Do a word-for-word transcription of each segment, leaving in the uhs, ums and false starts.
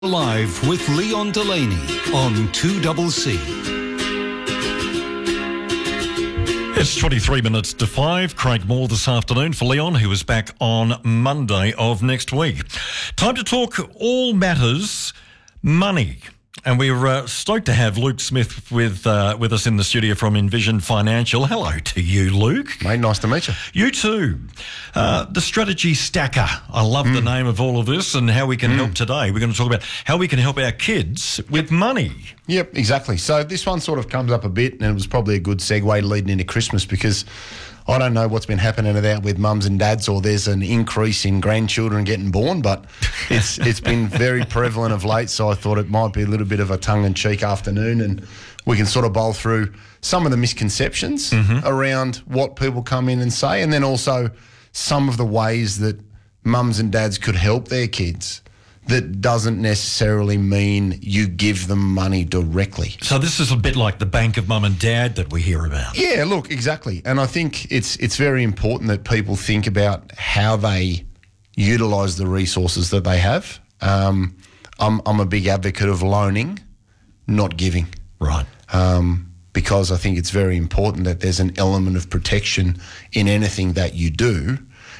Live with Leon Delaney on two C C. It's twenty-three minutes to five. Craig Moore this afternoon for Leon, who is back on Monday of next week. Time to talk all matters money. And we're uh, stoked to have Luke Smith with uh, with us in the studio from Envision Financial. Hello to you, Luke. Mate, nice to meet you. You too. Uh, the Strategy Stacker. I love mm. the name of all of this and how we can mm. help today. We're going to talk about how we can help our kids with money. Yep, exactly. So this one sort of comes up a bit, and it was probably a good segue leading into Christmas because I don't know what's been happening out with mums and dads, or there's an increase in grandchildren getting born, but it's it's been very prevalent of late, so I thought it might be a little bit of a tongue-in-cheek afternoon, and we can sort of bowl through some of the misconceptions mm-hmm. around what people come in and say, and then also some of the ways that mums and dads could help their kids. That doesn't necessarily mean you give them money directly. So this is a bit like the bank of mum and dad that we hear about. Yeah, look, exactly. And I think it's it's very important that people think about how they utilise the resources that they have. Um, I'm, I'm a big advocate of loaning, not giving. Right. Um, because I think it's very important that there's an element of protection in anything that you do.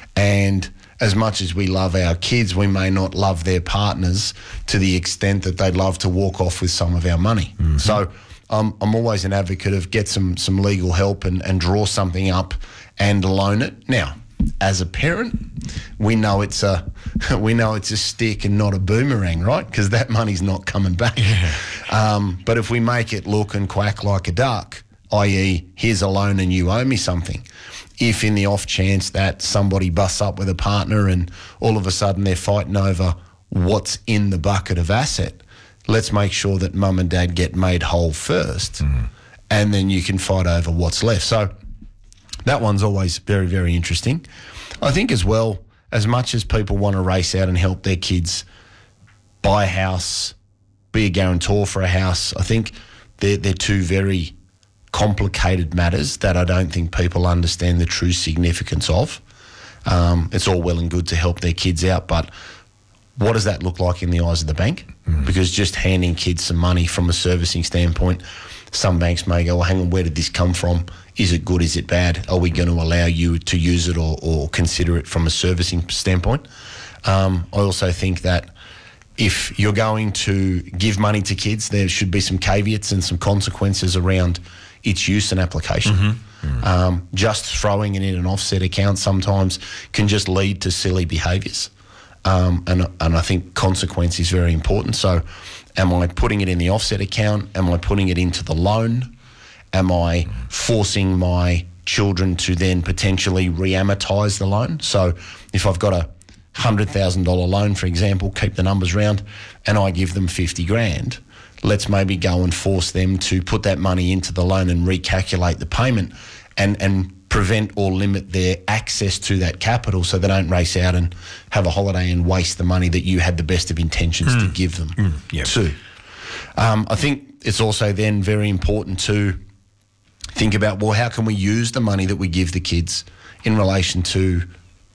And as much as we love our kids, we may not love their partners to the extent that they'd love to walk off with some of our money. Mm-hmm. So um, I'm always an advocate of get some some legal help and, and draw something up and loan it. Now, as a parent, we know it's a we know it's a stick and not a boomerang, right? Because that money's not coming back. Yeah. Um, but if we make it look and quack like a duck, that is, here's a loan and you owe me something. If in the off chance that somebody busts up with a partner and all of a sudden they're fighting over what's in the bucket of asset, let's make sure that mum and dad get made whole first, mm. and then you can fight over what's left. So that one's always very, very interesting. I think as well, as much as people want to race out and help their kids buy a house, be a guarantor for a house, I think they're, they're two very complicated matters that I don't think people understand the true significance of. Um, it's all well and good to help their kids out, but what does that look like in the eyes of the bank? Mm. Because just handing kids some money from a servicing standpoint, some banks may go, well, hang on, where did this come from? Is it good? Is it bad? Are we going to allow you to use it or, or consider it from a servicing standpoint? Um, I also think that if you're going to give money to kids, there should be some caveats and some consequences around its use and application. Mm-hmm. Mm-hmm. Um, just throwing it in an offset account sometimes can just lead to silly behaviours. Um, and, and I think consequence is very important. So am I putting it in the offset account? Am I putting it into the loan? Am I forcing my children to then potentially re-amortise the loan? So if I've got a one hundred thousand dollars loan, for example, keep the numbers round, and I give them fifty grand, let's maybe go and force them to put that money into the loan and recalculate the payment and, and prevent or limit their access to that capital so they don't race out and have a holiday and waste the money that you had the best of intentions mm. to give them mm. yep. to. Um, I think it's also then very important to think about, well, how can we use the money that we give the kids in relation to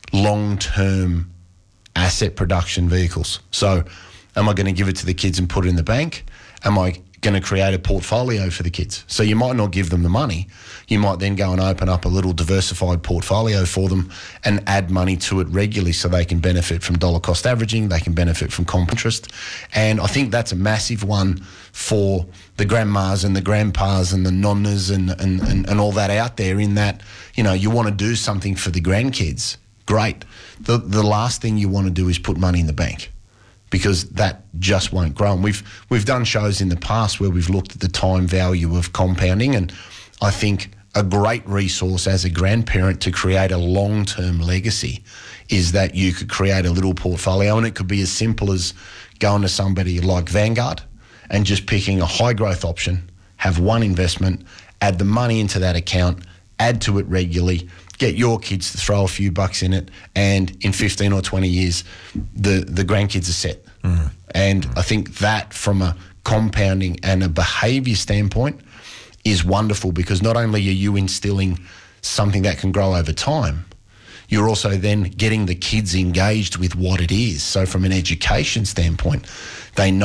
long-term asset production vehicles? So am I going to give it to the kids and put it in the bank? Am I going to create a portfolio for the kids? So you might not give them the money. You might then go and open up a little diversified portfolio for them and add money to it regularly so they can benefit from dollar cost averaging, they can benefit from comp interest. And I think that's a massive one for the grandmas and the grandpas and the nonnas and, and, and, and all that out there, in that, you know, you want to do something for the grandkids. Great. The, the last thing you want to do is put money in the bank, because that just won't grow. And we've we've done shows in the past where we've looked at the time value of compounding, and I think a great resource as a grandparent to create a long-term legacy is that you could create a little portfolio, and it could be as simple as going to somebody like Vanguard and just picking a high-growth option, have one investment, add the money into that account, add to it regularly, get your kids to throw a few bucks in it, and in fifteen or twenty years, the, the grandkids are set. Mm. And mm. I think that from a compounding and a behaviour standpoint is wonderful, because not only are you instilling something that can grow over time, you're also then getting the kids engaged with what it is. So from an education standpoint, they know